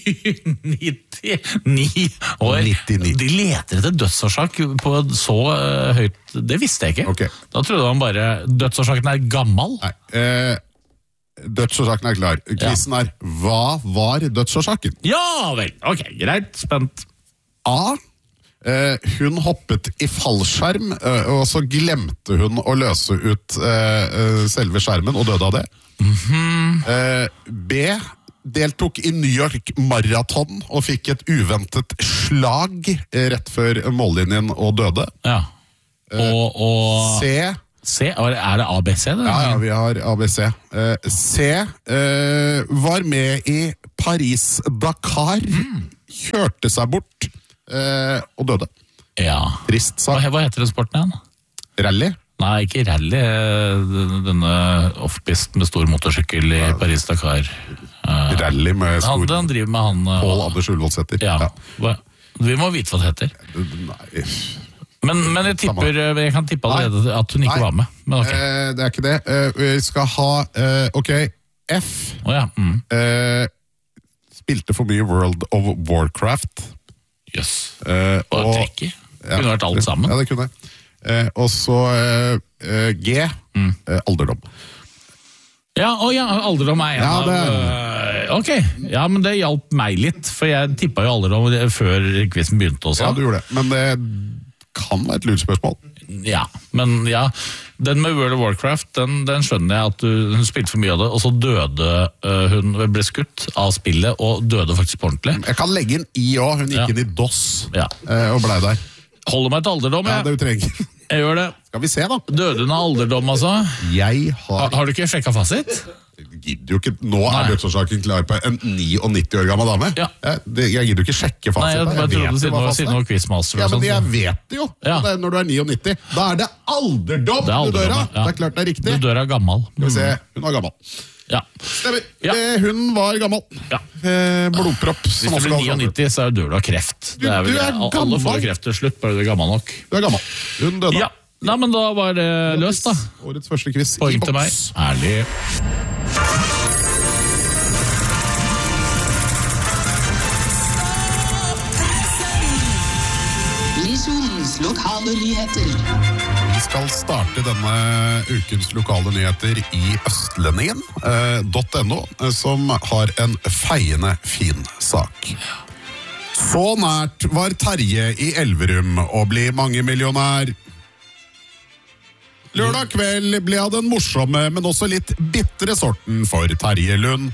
[SPEAKER 9] nittini år.
[SPEAKER 10] nittini.
[SPEAKER 9] De leter etter dødsårsak på så uh, høyt. Det visste jeg ikke.
[SPEAKER 10] Ok.
[SPEAKER 9] Da trodde man bare dødsårsaken er gammel.
[SPEAKER 10] Nei, eh, dødsårsaken er klar. Quizen er, hva var dødsårsaken?
[SPEAKER 9] Ja vel, ok, greit, spent.
[SPEAKER 10] A. Eh, hun hoppet i fallskjerm, eh, og så glemte hun å løse ut eh, eh, selve skjermen og døde av det.
[SPEAKER 9] Mhm.
[SPEAKER 10] eh, B. Deltok i New York Marathon og fikk et uventet slag eh, rett før mållinjen og døde.
[SPEAKER 9] Ja. Og, og
[SPEAKER 10] C.
[SPEAKER 9] C, er det A B C? Det?
[SPEAKER 10] Ja, ja, vi har A B C. Eh, C. Eh, var med i Paris-Dakar, kjørte seg bort eh, og døde.
[SPEAKER 9] Ja.
[SPEAKER 10] Trist
[SPEAKER 9] Hva,
[SPEAKER 10] sak.
[SPEAKER 9] hva heter den sporten igjen?
[SPEAKER 10] Rally.
[SPEAKER 9] Nei, ikke rally. eh, Denne offpist med stor motorsykkel i Paris-Dakar. Uh,
[SPEAKER 10] Rally med
[SPEAKER 9] han,
[SPEAKER 10] stor
[SPEAKER 9] han driver med han uh,
[SPEAKER 10] Pål Anders Ullevålsæter.
[SPEAKER 9] Ja.
[SPEAKER 10] Ja.
[SPEAKER 9] Hva- Vi må vite hva det heter.
[SPEAKER 10] Nei,
[SPEAKER 9] Men, men jeg tipper Jeg kan tippe allerede at hun ikke
[SPEAKER 10] Nei.
[SPEAKER 9] var med. Men ok.
[SPEAKER 10] eh, det er ikke det. Eh, vi skal ha eh, Ok, F.
[SPEAKER 9] Å ja. Mm.
[SPEAKER 10] Eh, spilte for mye World of Warcraft.
[SPEAKER 9] Jøss.
[SPEAKER 10] Eh,
[SPEAKER 9] Og trekker. Kunne vært alt sammen.
[SPEAKER 10] Ja, det kunne. Eh, og så eh, eh, G.
[SPEAKER 9] Mm.
[SPEAKER 10] Eh, alderdom.
[SPEAKER 9] Ja, å ja, alderdom er en
[SPEAKER 10] Ja,
[SPEAKER 9] av
[SPEAKER 10] det-
[SPEAKER 9] øh, Ok, ja, men det hjalp meg litt, for jeg tippa jo alderdom før quizen begynte også.
[SPEAKER 10] Ja, du gjorde det. Men det kan være et lurespørsmål.
[SPEAKER 9] Ja, men ja, den med World of Warcraft, den, den skjønner jeg at du, hun spilte for mye av det, og så døde øh, hun, ble skutt av spillet, og døde faktisk på ordentlig.
[SPEAKER 10] Jeg kan legge inn I òg. Hun gikk
[SPEAKER 9] Ja.
[SPEAKER 10] inn i DOS
[SPEAKER 9] Ja.
[SPEAKER 10] eh, og blei der.
[SPEAKER 9] Holder meg til alderdom,
[SPEAKER 10] Ja,
[SPEAKER 9] jeg.
[SPEAKER 10] det du trenger.
[SPEAKER 9] Jeg gjør det.
[SPEAKER 10] Skal vi se, da.
[SPEAKER 9] Døde hun av alderdom, altså?
[SPEAKER 10] Jeg
[SPEAKER 9] Har,
[SPEAKER 10] har
[SPEAKER 9] har du ikke sjekka fasit?
[SPEAKER 10] gidder jo ikke. Nå
[SPEAKER 9] Nei.
[SPEAKER 10] er dødsårsaken klar på en nittini år gammel dame.
[SPEAKER 9] Ja.
[SPEAKER 10] Jeg, det, jeg gidder jo ikke sjekke
[SPEAKER 9] Nei,
[SPEAKER 10] fasit.
[SPEAKER 9] jeg bare trodde
[SPEAKER 10] jo
[SPEAKER 9] siden
[SPEAKER 10] hva
[SPEAKER 9] du var-
[SPEAKER 10] fasit
[SPEAKER 9] siden du var quizmaster og
[SPEAKER 10] Ja, men
[SPEAKER 9] sånt,
[SPEAKER 10] jeg
[SPEAKER 9] så-
[SPEAKER 10] vet det jo.
[SPEAKER 9] Ja.
[SPEAKER 10] Det er når du er nittini. Da er det alderdom
[SPEAKER 9] Det er
[SPEAKER 10] du dør
[SPEAKER 9] alderdom,
[SPEAKER 10] av.
[SPEAKER 9] ja.
[SPEAKER 10] Det er klart det er riktig.
[SPEAKER 9] Du dør av gammel.
[SPEAKER 10] Skal vi se. Hun var gammel.
[SPEAKER 9] Ja.
[SPEAKER 10] Stemmer.
[SPEAKER 9] Ja.
[SPEAKER 10] Eh, Hun var gammel.
[SPEAKER 9] Ja.
[SPEAKER 10] Eh, blodpropp.
[SPEAKER 9] Hvis
[SPEAKER 10] som
[SPEAKER 9] du
[SPEAKER 10] også
[SPEAKER 9] blir
[SPEAKER 10] kalles
[SPEAKER 9] nittini, så er du dør du av kreft.
[SPEAKER 10] Du-
[SPEAKER 9] Det er vel,
[SPEAKER 10] du er
[SPEAKER 9] alle
[SPEAKER 10] gammel.
[SPEAKER 9] får kreft til slutt, bare du er gammel nok.
[SPEAKER 10] Du er gammel. Hun døde.
[SPEAKER 9] Ja, Nei, men da var det løst, da.
[SPEAKER 10] Årets første quiz i
[SPEAKER 9] Poeng til meg.
[SPEAKER 10] boks.
[SPEAKER 9] Ærlig.
[SPEAKER 3] Misjonens lokale nyheter.
[SPEAKER 10] Vi skal starte denne ukens lokale nyheter i Østlendingen eh, .no, eh, som har en feiende fin sak. Så nært var Terje i Elverum å bli mangemillionær. Lørdag kveld ble av den morsomme, men også litt bittre sorten for Terje Lund,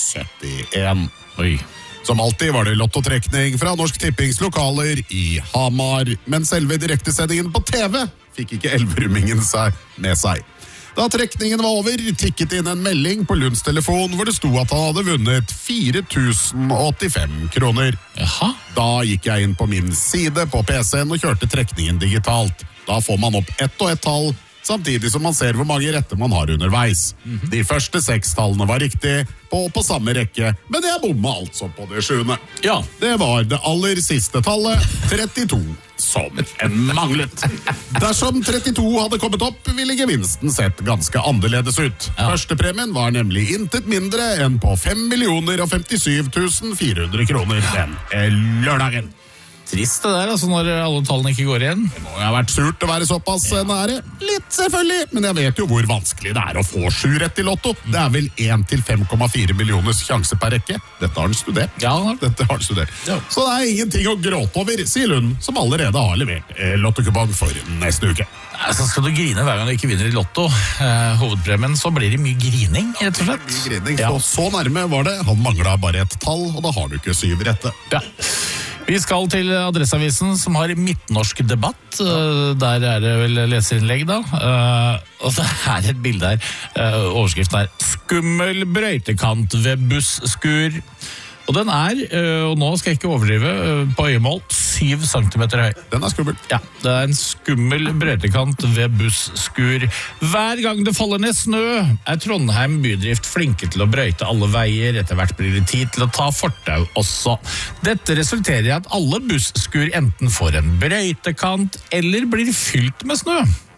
[SPEAKER 10] syttien.
[SPEAKER 9] Oi.
[SPEAKER 10] Som alltid var det lottotrekning fra Norsk Tippings lokaler i Hamar, men selve direktesendingen på T V fikk ikke elverumingen seg med seg. Da trekningen var over, tikket inn en melding på Lunds telefon hvor det sto at han hadde vunnet fire tusen åttifem kroner.
[SPEAKER 9] Jaha.
[SPEAKER 10] Da gikk jeg inn på min side på P C-en og kjørte trekningen digitalt. Da får man opp ett og ett tall, samtidig som man ser hvor mange retter man har underveis. De første seks tallene var riktig, på, på samme rekke, men jeg bomma altså på det sjuende.
[SPEAKER 9] Ja.
[SPEAKER 10] Det var det aller siste tallet, trettito, som en manglet. Dersom trettito hadde kommet opp, ville gevinsten sett ganske annerledes ut.
[SPEAKER 9] Ja.
[SPEAKER 10] Førstepremien var nemlig intet mindre enn på fem millioner og femtisyv tusen fire hundre kroner den lørdagen.
[SPEAKER 9] Trist det der, altså, når alle tallene ikke går igjen.
[SPEAKER 10] Det må jo ha vært surt å være såpass nære. Litt, selvfølgelig, men jeg vet jo hvor vanskelig det er å få sju rett i lotto. Det er vel én til fem komma fire millioners sjanse per rekke. Dette har han studert.
[SPEAKER 9] Ja, han har.
[SPEAKER 10] Dette har han studert.
[SPEAKER 9] Ja.
[SPEAKER 10] Så det er ingenting å gråte over, sier Lund, som allerede har levert eh, lottokupong for neste uke.
[SPEAKER 9] Altså, skal du grine hver gang du ikke vinner i lotto, eh, hovedpremien, så blir det mye grining, rett og slett.
[SPEAKER 10] Grining.
[SPEAKER 9] Ja.
[SPEAKER 10] Så, så nærme var det. Han mangla bare et tall, og da har du ikke syv rette.
[SPEAKER 9] Ja. Vi skal til Adresseavisen, som har midtnorsk debatt. Uh, Der er det vel leserinnlegg, da. Uh, og det er et bilde her. Uh, overskriften er 'Skummel brøytekant ved busskur'. Og den er, uh, og nå skal jeg ikke overdrive, uh, på øyemål syv centimeter høy.
[SPEAKER 10] Den er skummel.
[SPEAKER 9] Ja, det er en skummel brøytekant ved busskur. Hver gang det faller ned snø, er Trondheim bydrift flinke til å brøyte alle veier. Etter hvert blir det tid til å ta fortau også. Dette resulterer i at alle busskur enten får en brøytekant eller blir fylt med snø.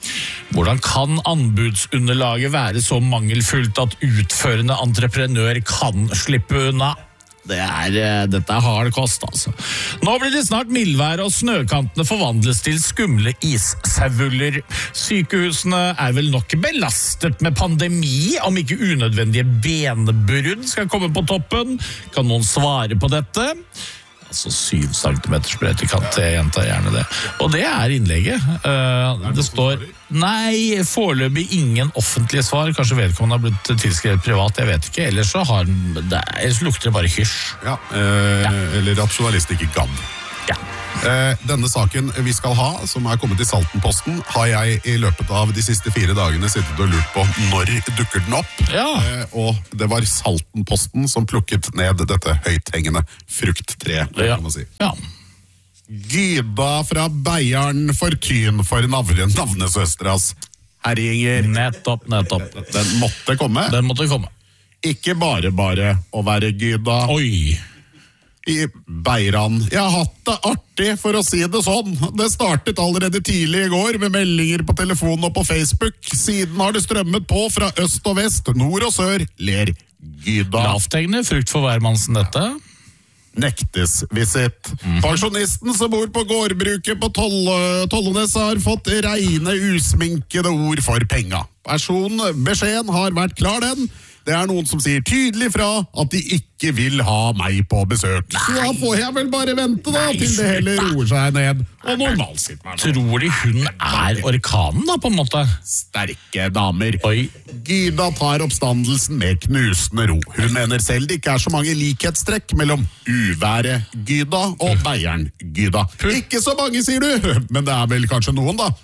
[SPEAKER 9] Hvordan kan anbudsunderlaget være så mangelfullt at utførende entreprenør kan slippe unna? Det er, dette er hard kost, altså. Nå blir det snart mildvær, og snøkantene forvandles til skumle issauler. Sykehusene er vel nok belastet med pandemi, om ikke unødvendige benbrudd skal komme på toppen. Kan noen svare på dette? Altså syv centimeter sprøytekant, jeg gjentar gjerne det. Og det er innlegget. Uh, det står, nei, foreløpig ingen offentlige svar. Kanskje vedkommende har blitt tilskrevet privat, jeg vet ikke. Ellers så har det, ellers lukter det bare hysj.
[SPEAKER 10] Ja, uh, ja. Eller at journalist ikke gadd.
[SPEAKER 9] Ja.
[SPEAKER 10] Uh, denne saken vi skal ha, som er kommet i Saltenposten, har jeg i løpet av de siste fire dagene sittet og lurt på når dukker den opp.
[SPEAKER 9] Ja.
[SPEAKER 10] Uh, og det var Saltenposten som plukket ned dette høythengende frukttreet,
[SPEAKER 9] ja.
[SPEAKER 10] kan man si.
[SPEAKER 9] Ja.
[SPEAKER 10] Gyda fra Beiarn for tyn for navre navnesøstras herjinger.
[SPEAKER 9] Nettopp, nettopp.
[SPEAKER 10] Den måtte komme.
[SPEAKER 9] Den måtte komme.
[SPEAKER 10] Ikke bare bare å være Gyda.
[SPEAKER 9] Oi.
[SPEAKER 10] I Beiran. Jeg har hatt det artig, for å si det sånn. Det startet allerede tidlig i går med meldinger på telefonen og på Facebook. Siden har det strømmet på fra øst og vest, nord og sør, ler Gyda.
[SPEAKER 9] Lavthengende frukt for hvermannsen dette.
[SPEAKER 10] Nektes visitt. Mm. Pensjonisten som bor på gårdbruket på Tollenes har fått reine usminkede ord for penga. Personen, beskjeden har vært klar den. Det er noen som sier tydelig fra at de ikke vil ha meg på besøk. Nei. Så da får jeg vel bare vente da, Nei, til det heller roer seg ned. Og normalsituasjon.
[SPEAKER 9] Tror de hun er orkanen da, på en måte?
[SPEAKER 10] Sterke damer.
[SPEAKER 9] Oi.
[SPEAKER 10] Gyda tar oppstandelsen med knusende ro. Hun mener selv det ikke er så mange likhetstrekk mellom uværet Gyda og Beiarn Gyda. Ikke så mange, sier du, men det er vel kanskje noen da.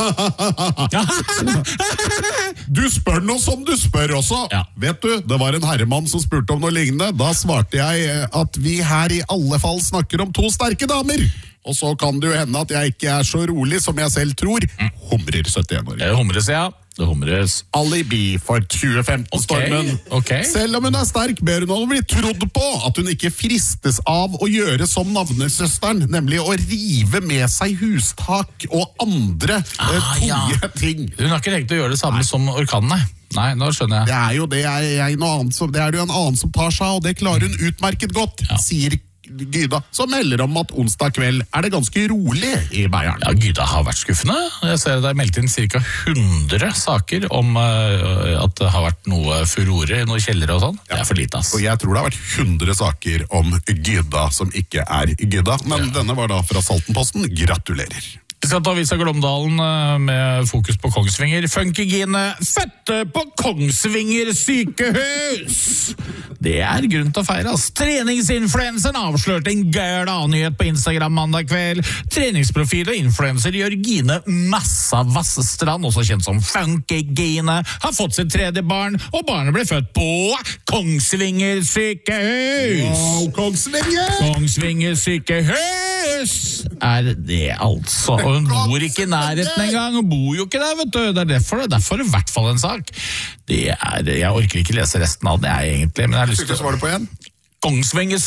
[SPEAKER 10] Du spør noe som du spør også. Ja. Vet du, det var en herremann som spurte om noe lignende. Da svarte jeg at vi her i alle fall snakker om to sterke damer. Og så kan det jo hende at jeg ikke er så rolig som jeg selv tror. Humrer syttien år.
[SPEAKER 9] Det humres, ja. Det humres.
[SPEAKER 10] Alibi for tjue femten-stormen.
[SPEAKER 9] Okay. Okay.
[SPEAKER 10] Selv om hun er sterk, ber hun om å bli trodd på at hun ikke fristes av å gjøre som navnesøsteren, nemlig å rive med seg hustak og andre ah, eh, tunge ja. ting.
[SPEAKER 9] Hun har ikke tenkt å gjøre det samme Nei. som orkanen, nei. Nei, nå skjønner jeg.
[SPEAKER 10] Det er jo det, jeg, jeg, noe annet som, det er det jo en annen som tar seg, og det klarer hun utmerket godt, ja. sier Gyda, som melder om at onsdag kveld er det ganske rolig i Beiarn.
[SPEAKER 9] Ja, Gyda har vært skuffende. Jeg ser det er meldt inn ca. hundre saker om uh, at det har vært noe furore i noen kjellere og sånn. Ja. Det er for lite, ass.
[SPEAKER 10] Og jeg tror det har vært hundre saker om Gyda som ikke er Gyda, men ja. denne var da fra Saltenposten. Gratulerer.
[SPEAKER 9] Vi skal ta Avisa Glåmdalen med fokus på Kongsvinger. Funkygine fødte på Kongsvinger sykehus! Det er grunn til å feire, ass. Treningsinfluenseren avslørte en gøl A-nyhet på Instagram mandag kveld. Treningsprofil og influencer Jørgine Massa Vassestrand, også kjent som Funkygine, har fått sitt tredje barn, og barnet ble født på Kongsvinger sykehus!
[SPEAKER 10] Wow, Kongsvinger!
[SPEAKER 9] Kongsvinger sykehus er det, altså. Og hun bor ikke i nærheten engang. Hun bor jo ikke der, vet du. Det er derfor, derfor i hvert fall en sak. Det er, jeg orker ikke lese resten av det, jeg egentlig. Men jeg har lyst til
[SPEAKER 10] å svare på igjen.
[SPEAKER 9] Kongsvinger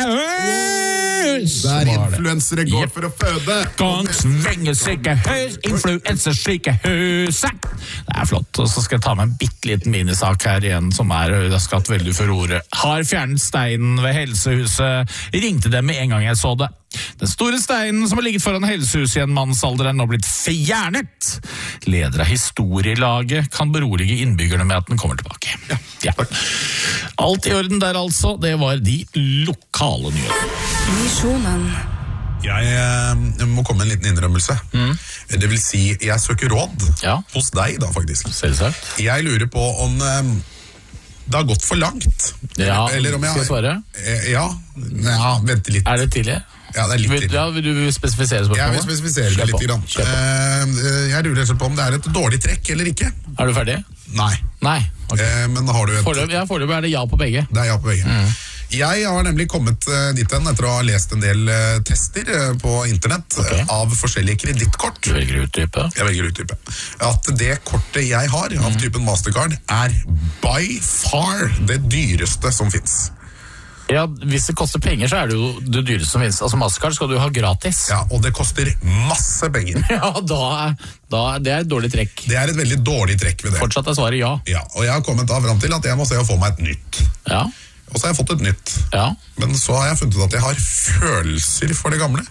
[SPEAKER 9] sykehus!
[SPEAKER 10] Der influensere går yep. for å føde.
[SPEAKER 9] Kongsvinger sykehus, influenser sykehuset. Det er flott. Og så skal jeg ta med en bitteliten minisak her igjen, som er det har skatt veldig furore. Har fjernet steinen ved helsehuset. Ringte dem med en gang jeg så det. Den store steinen som har ligget foran helsehuset i en mannsalder er nå blitt fjernet. Leder av historielaget kan berolige innbyggerne med at den kommer tilbake. Ja, ja. Alt i orden der altså, det var de lokale nyhetene.
[SPEAKER 8] Misjonen.
[SPEAKER 11] Jeg eh, må komme med en liten innrømmelse. Mm. Det vil si, jeg søker råd
[SPEAKER 9] ja.
[SPEAKER 11] hos deg da faktisk.
[SPEAKER 9] Selvsagt.
[SPEAKER 11] Jeg lurer på om eh, det har gått for langt.
[SPEAKER 9] Ja,
[SPEAKER 11] Eller om jeg,
[SPEAKER 9] skal jeg svare?
[SPEAKER 11] Eh, ja, ja, vente litt.
[SPEAKER 9] Er det tidlig?
[SPEAKER 11] Ja, det er litt
[SPEAKER 9] vil,
[SPEAKER 11] tidlig.
[SPEAKER 9] Ja, vil du spesifisere spørsmålet?
[SPEAKER 11] Jeg vil spesifisere det litt. Grann. Uh, jeg lurer på om det er et dårlig trekk eller ikke.
[SPEAKER 9] Er du ferdig?
[SPEAKER 11] Nei.
[SPEAKER 9] Nei, ok.
[SPEAKER 11] Uh, men har du et...
[SPEAKER 9] Forløp, ja, forløpet er det ja på begge.
[SPEAKER 11] Det er ja på begge.
[SPEAKER 9] Mm.
[SPEAKER 11] Jeg har nemlig kommet uh, dit hen etter å ha lest en del uh, tester uh, på internett okay. uh, av forskjellige kredittkort.
[SPEAKER 9] Du velger uttype?
[SPEAKER 11] Jeg velger uttype. At det kortet jeg har mm. av typen Mastercard er by far det dyreste som finnes.
[SPEAKER 9] Ja, hvis det koster penger, så er det jo det dyreste som finnes. Altså Mastercard skal du ha gratis.
[SPEAKER 11] Ja, og det koster masse penger.
[SPEAKER 9] Ja, da, da det er et dårlig trekk.
[SPEAKER 11] Det er et veldig dårlig trekk ved det.
[SPEAKER 9] Fortsatt er svaret ja.
[SPEAKER 11] Ja, og jeg har kommet da frem til at jeg må se å få meg et nytt.
[SPEAKER 9] Ja.
[SPEAKER 11] Og så har jeg fått et nytt.
[SPEAKER 9] Ja.
[SPEAKER 11] Men så har jeg funnet ut at jeg har følelser for det gamle.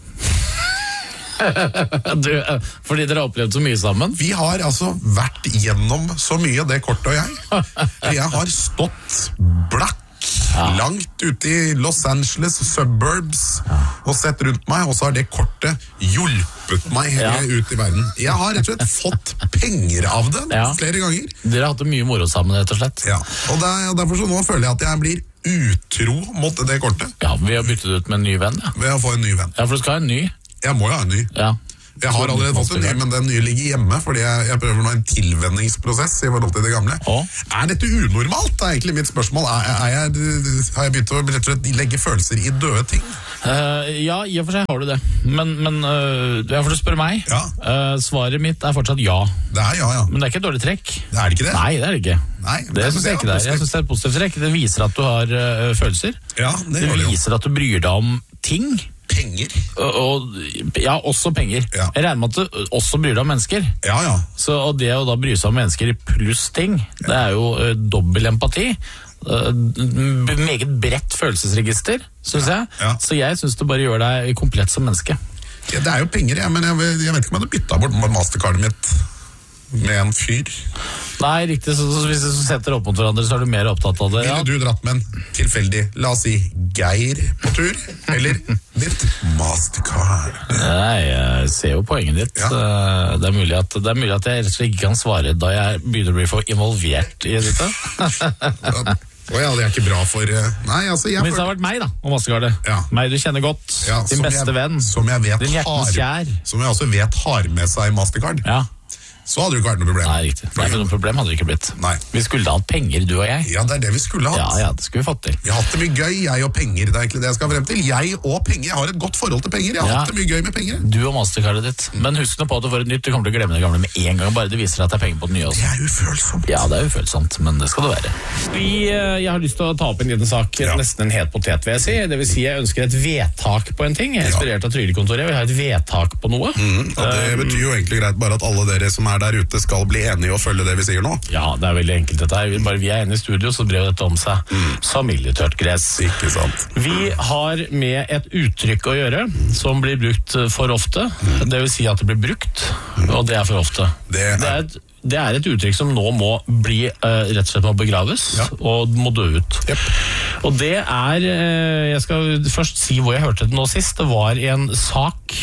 [SPEAKER 9] Du, fordi dere har opplevd så mye sammen?
[SPEAKER 11] Vi har altså vært gjennom så mye, det kortet og jeg. Jeg har stått blakk. Ja. Langt ute i Los Angeles suburbs ja. Og sett rundt meg, og så har det kortet hjulpet meg ja. Ut i verden. Jeg har rett og slett fått penger av det ja. Flere ganger.
[SPEAKER 9] Dere har hatt det mye moro sammen, rett og slett.
[SPEAKER 11] Ja, og der, derfor så nå føler jeg at jeg blir utro mot det kortet.
[SPEAKER 9] Ja, vi har byttet ut med en ny venn. Ja.
[SPEAKER 11] Ved å få en ny venn.
[SPEAKER 9] Ja, for du skal ha en ny.
[SPEAKER 11] Jeg må jo ha en ny.
[SPEAKER 9] Ja.
[SPEAKER 11] Jeg har allerede fått en ny, men den nye ligger hjemme, fordi jeg, jeg prøver nå en tilvenningsprosess i forhold til det gamle.
[SPEAKER 9] Oh.
[SPEAKER 11] Er dette unormalt? Det er egentlig mitt spørsmål. Er, er jeg, har jeg begynt å rett og slett legge følelser i døde ting?
[SPEAKER 9] Uh, ja, i og for seg har du det. Men, men uh, jeg får spørre meg.
[SPEAKER 11] Ja.
[SPEAKER 9] Uh, svaret mitt er fortsatt ja.
[SPEAKER 11] Det er ja, ja.
[SPEAKER 9] Men det er ikke et dårlig trekk.
[SPEAKER 11] Det er det ikke det?
[SPEAKER 9] Nei, det er det ikke.
[SPEAKER 11] Nei,
[SPEAKER 9] det synes jeg ikke det er. Jeg synes det er et positivt trekk. Det viser at du har uh, følelser.
[SPEAKER 11] Ja, det,
[SPEAKER 9] det viser at du bryr deg om ting.
[SPEAKER 11] Penger.
[SPEAKER 9] Og, og, ja, også penger.
[SPEAKER 11] Ja.
[SPEAKER 9] Jeg regner med at du også bryr deg om mennesker.
[SPEAKER 11] Ja, ja.
[SPEAKER 9] Så, og det å da bry seg om mennesker pluss ting, ja. Det er jo uh, dobbel empati. Uh, meget bredt følelsesregister, synes
[SPEAKER 11] ja.
[SPEAKER 9] jeg.
[SPEAKER 11] Ja.
[SPEAKER 9] Så jeg synes det bare gjør deg komplett som menneske.
[SPEAKER 11] Ja, det er jo penger, ja, men jeg, jeg vet ikke om jeg hadde byttet bort Mastercardet mitt med en fyr.
[SPEAKER 9] Nei, riktig, så, så hvis du setter opp mot hverandre, så er du mer opptatt av det.
[SPEAKER 11] Ville
[SPEAKER 9] ja.
[SPEAKER 11] du dratt med en tilfeldig, la oss si Geir på tur, eller ditt Mastercard?
[SPEAKER 9] Nei, jeg ser jo poenget ditt. Ja. Det, er mulig at, det er mulig at jeg rett og slett ikke kan svare da jeg begynner å bli for involvert i dette.
[SPEAKER 11] Å ja, det er ikke bra for Nei, altså jeg
[SPEAKER 9] Men det har vært meg da, og Mastercardet.
[SPEAKER 11] Ja.
[SPEAKER 9] Meg du kjenner godt,
[SPEAKER 11] ja,
[SPEAKER 9] din beste
[SPEAKER 11] jeg,
[SPEAKER 9] venn,
[SPEAKER 11] som jeg vet
[SPEAKER 9] din hjertens kjær.
[SPEAKER 11] Som jeg også vet har med seg Mastercard.
[SPEAKER 9] Ja.
[SPEAKER 11] Så hadde det ikke vært noe problem.
[SPEAKER 9] Nei, riktig. Nei, for noe problem hadde det ikke blitt.
[SPEAKER 11] Nei.
[SPEAKER 9] Vi skulle ha hatt penger, du og jeg.
[SPEAKER 11] Ja, det er det vi skulle hatt.
[SPEAKER 9] Ja, ja, det skulle vi fått til.
[SPEAKER 11] Vi har hatt det mye gøy, jeg og penger. Det er egentlig det jeg skal frem til. Jeg og penger. Jeg har et godt forhold til penger. Jeg har
[SPEAKER 9] ja.
[SPEAKER 11] hatt det mye gøy med penger.
[SPEAKER 9] Du og Mastercardet ditt. Men husk nå på at du får et nytt. Du kommer til å glemme det gamle med en gang. Bare det viser at det er penger på det nye også.
[SPEAKER 11] Det er ufølsomt.
[SPEAKER 9] Ja, det er ufølsomt, men det skal det være. Vi, jeg har lyst til å ta opp en liten sak, ja. Nesten en het potet, vil jeg si. Det vil si, jeg ønsker et vedtak på en ting. Jeg er inspirert av Trygdekontoret. Jeg vil ha et vedtak på noe.
[SPEAKER 11] Mm, og det betyr jo egentlig greit bare at alle dere som er der ute skal bli enige og følge det vi sier nå.
[SPEAKER 9] Ja, det er veldig enkelt dette her. Bare vi er enige i studio, så drev dette om seg mm. som miljøtørt gress.
[SPEAKER 11] Ikke sant.
[SPEAKER 9] Vi har med et uttrykk å gjøre som blir brukt for ofte. Mm. Det vil si at det blir brukt, og det er for ofte.
[SPEAKER 11] Det er,
[SPEAKER 9] det er et Det er et uttrykk som nå må bli uh, rett og slett må begraves ja. Og må dø ut.
[SPEAKER 11] Yep. Og
[SPEAKER 9] det er uh, jeg skal først si hvor jeg hørte det nå sist. Det var en sak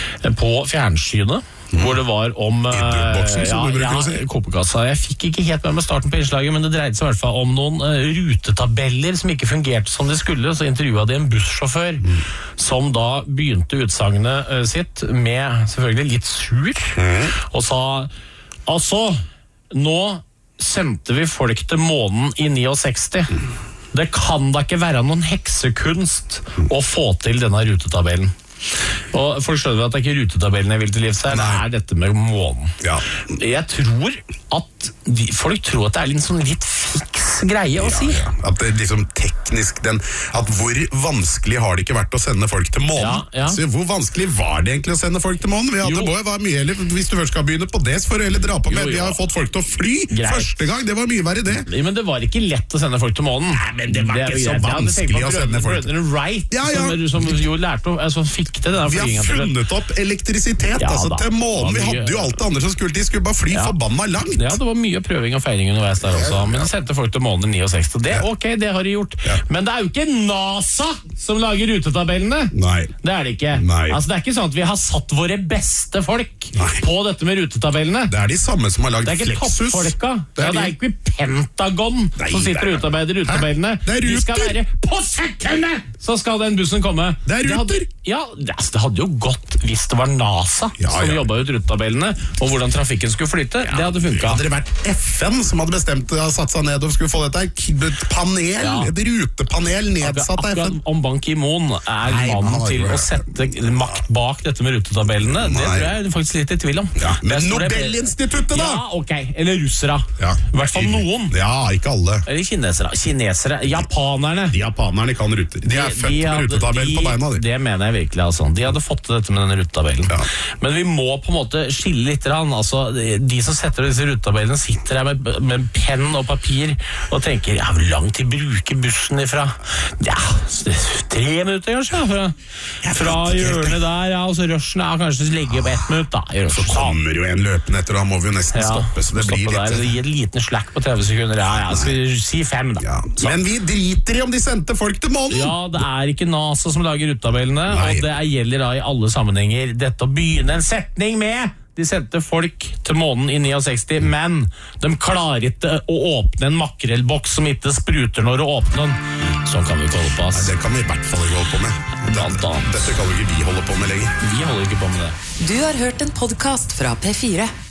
[SPEAKER 9] på fjernsynet mm. hvor det var om uh, ja, ja, si. Kopekassa. Jeg fikk ikke helt med meg starten på innslaget, men det dreide seg i hvert fall om noen uh, rutetabeller som ikke fungerte som de skulle. Så intervjuet de en bussjåfør mm. som da begynte utsagnet uh, sitt med selvfølgelig litt sur mm. og sa altså, nå sendte vi folk til månen i sekstini. Det kan da ikke være noen heksekunst å få til denne rutetabellen. Og folk skjønner at det er ikke rutetabellen jeg vil til livs her, det er dette med månen.
[SPEAKER 11] Ja.
[SPEAKER 9] Jeg tror at de, folk tror at det er litt sånn litt fiks greie å
[SPEAKER 11] ja,
[SPEAKER 9] si.
[SPEAKER 11] Ja. At det liksom teknisk den, at hvor vanskelig har det ikke vært å sende folk til månen?
[SPEAKER 9] Ja, ja.
[SPEAKER 11] Så hvor vanskelig var det egentlig å sende folk til månen? Vi hadde bare var mye, eller, hvis du først skal begynne på det, så får du heller dra på med. Jo, jo. Vi har fått folk til å fly Greit. Første gang, det var mye verre det.
[SPEAKER 9] Men det var ikke lett å sende folk til månen.
[SPEAKER 11] Nei, men det var det ikke så vanskelig å sende folk til
[SPEAKER 9] månen. Wright,
[SPEAKER 11] ja, ja.
[SPEAKER 9] Som, som jo lærte å, altså, fikk til det der.
[SPEAKER 11] Vi har funnet opp elektrisitet, ja, altså, til månen. Vi hadde jo alt det andre som skulle til, skulle bare fly ja. Forbanna langt.
[SPEAKER 9] Ja, det var mye prøving og feiring underveis der også, men de sendte folk til månen i sekstini. Det, ok, det har de gjort. Ja. Men det er jo ikke NASA som lager rutetabellene.
[SPEAKER 11] Nei.
[SPEAKER 9] Det er det ikke.
[SPEAKER 11] Nei.
[SPEAKER 9] Altså, det er ikke sånn at vi har satt våre beste folk Nei. På dette med rutetabellene.
[SPEAKER 11] Det er de samme som har lagd
[SPEAKER 9] Flexus. Det er ikke
[SPEAKER 11] Flexus.
[SPEAKER 9] toppfolka.
[SPEAKER 11] Det er,
[SPEAKER 9] ja, det er ikke Pentagon Nei, som sitter og utarbeider rutetabellene.
[SPEAKER 11] Det er ruter.
[SPEAKER 9] De skal være på sekundet! Så skal den bussen komme.
[SPEAKER 11] Det er ruter.
[SPEAKER 9] Det hadde, ja, det, altså, det hadde jo gått hvis det var NASA
[SPEAKER 11] ja,
[SPEAKER 9] som
[SPEAKER 11] ja.
[SPEAKER 9] Jobbet ut rutetabellene, og hvordan trafikken skulle flytte. Ja, det hadde funket.
[SPEAKER 11] Hadde det vært F N som hadde bestemt å satt seg ned og skulle få dette et panel,
[SPEAKER 9] Ja.
[SPEAKER 11] et rutepanel nedsatt av F N.
[SPEAKER 9] Akkurat om Ban Ki-moon er
[SPEAKER 11] Nei,
[SPEAKER 9] mannen
[SPEAKER 11] han har
[SPEAKER 9] til
[SPEAKER 11] jo-
[SPEAKER 9] å sette makt bak dette med rutetabellene, det
[SPEAKER 11] Nei.
[SPEAKER 9] tror jeg er faktisk litt i tvil om.
[SPEAKER 11] Ja, men
[SPEAKER 9] Jeg tror det-
[SPEAKER 11] Nobelinstituttet, da!
[SPEAKER 9] Ja, ok. Eller russere.
[SPEAKER 11] Ja.
[SPEAKER 9] I hvert fall noen.
[SPEAKER 11] Ja, ikke alle.
[SPEAKER 9] Eller kinesere. Kinesere. Japanerne.
[SPEAKER 11] De japanerne kan ruter. De er født med
[SPEAKER 9] hadde-
[SPEAKER 11] rutetabell på beina, de.
[SPEAKER 9] Det mener jeg virkelig, altså. De hadde fått til dette med denne rutetabellen.
[SPEAKER 11] Ja.
[SPEAKER 9] Men vi må på en måte skille litt. Altså, de som setter disse rutetabellene, sitter her med, med penn og papir og tenker ja, hvor lang tid bruker bussen ifra? Ja, tre minutter kanskje? Fra, fra hjørnet der, ja, og så rushen er kanskje legge opp ett minutt, da.
[SPEAKER 11] Så kommer jo en løpende etter, og da må vi jo nesten
[SPEAKER 9] Ja,
[SPEAKER 11] stoppe. Så det
[SPEAKER 9] stoppe
[SPEAKER 11] blir
[SPEAKER 9] der,
[SPEAKER 11] litt...
[SPEAKER 9] gi et liten slack på tretti sekunder. Ja, ja, skal vi si fem, da.
[SPEAKER 11] Ja.
[SPEAKER 9] Så-
[SPEAKER 11] Men vi driter i om de sendte folk til månen!
[SPEAKER 9] Ja, det er ikke NASA som lager rutetabellene,
[SPEAKER 11] Nei.
[SPEAKER 9] og det er, gjelder da i alle sammenhenger. Dette å begynne en setning med de sendte folk til månen i sekstini, men de klarer ikke å åpne en makrellboks som ikke spruter når du åpner den. Sånn kan vi ikke holde på, ass.
[SPEAKER 11] Nei, det kan vi i hvert fall ikke holde på med.
[SPEAKER 9] Blant annet.
[SPEAKER 11] Dette kan jo ikke vi holde på med lenger.
[SPEAKER 9] Vi holder ikke på med det.
[SPEAKER 8] Du har hørt en podcast fra P fire.